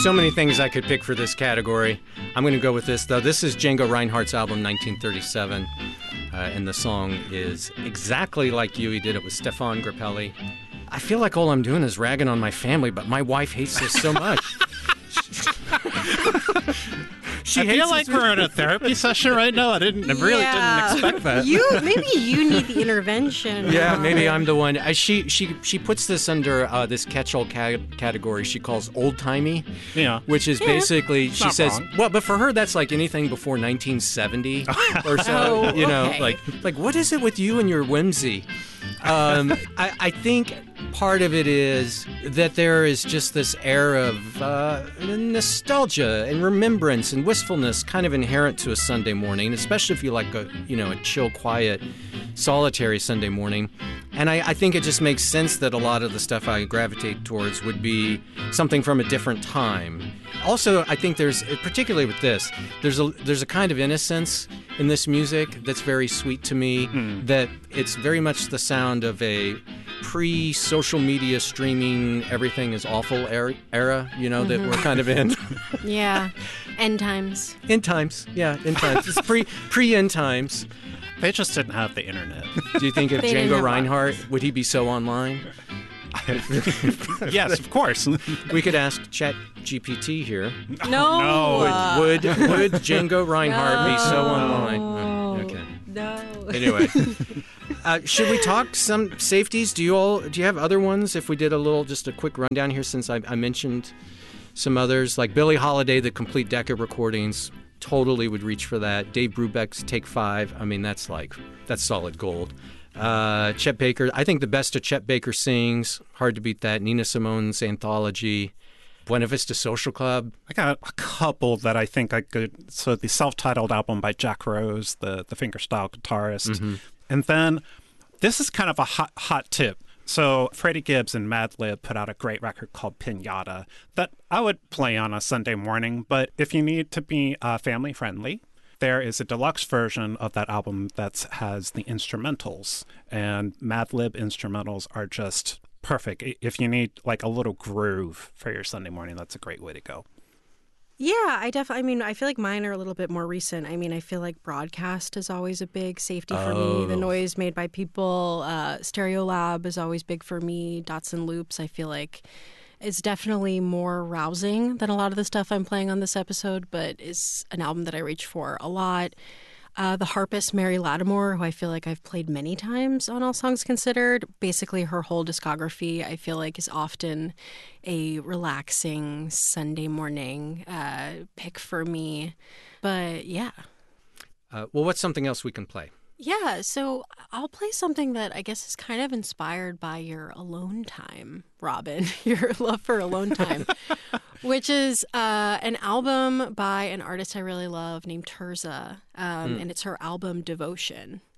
So many things I could pick for this category. I'm going to go with this, though. This is Django Reinhardt's album, 1937. And the song is exactly like you. He did it with Stefan Grappelli. I feel like all I'm doing is ragging on my family, but my wife hates this so much. I feel like we're in a therapy session right now. I really didn't expect that. Maybe you need the intervention. Yeah, maybe I'm the one. She puts this under this catch-all category she calls old-timey. Yeah. Which is basically, she says, wrong. well, but for her, that's like anything before 1970 or so. Oh, you know, okay. like what is it with you and your whimsy? I think part of it is that there is just this air of nostalgia and remembrance and wistfulness kind of inherent to a Sunday morning, especially if you like a chill, quiet, solitary Sunday morning. And I think it just makes sense that a lot of the stuff I gravitate towards would be something from a different time. Also, I think particularly with this, there's a kind of innocence in this music that's very sweet to me, that it's very much the sound of a pre-social media streaming, everything is awful era, that we're kind of in. Yeah. End times. End times. Yeah, end times. It's pre-end times. They just didn't have the internet. Do you think if They didn't Django have Reinhardt, would he be so online? Yes, of course. We could ask ChatGPT here. No. Would Django Reinhardt be so online? Oh, okay. No. Anyway, should we talk some safeties? Do you have other ones? If we did just a quick rundown here, since I mentioned some others, like Billie Holiday, the complete Decca recordings, totally would reach for that. Dave Brubeck's Take 5, I mean, that's solid gold. Chet Baker, I think the best of Chet Baker sings, hard to beat that. Nina Simone's Anthology, Buena Vista Social Club. I got a couple that I think I could. So the self-titled album by Jack Rose, the fingerstyle guitarist. And then this is kind of a hot tip. So Freddie Gibbs and Madlib put out a great record called Pinata that I would play on a Sunday morning. But if you need to be family friendly, there is a deluxe version of that album that has the instrumentals, and Madlib instrumentals are just perfect. If you need like a little groove for your Sunday morning, that's a great way to go. Yeah, I feel like mine are a little bit more recent. I mean, I feel like Broadcast is always a big safety for me. The noise made by people. Stereolab is always big for me. Dots and Loops, I feel like it's definitely more rousing than a lot of the stuff I'm playing on this episode, but is an album that I reach for a lot. The harpist Mary Lattimore, who I feel like I've played many times on All Songs Considered. Basically, her whole discography, I feel like, is often a relaxing Sunday morning pick for me. But yeah. Well, what's something else we can play? Yeah, so I'll play something that I guess is kind of inspired by your alone time, Robin, your love for alone time, which is an album by an artist I really love named Terza, and it's her album Devotion.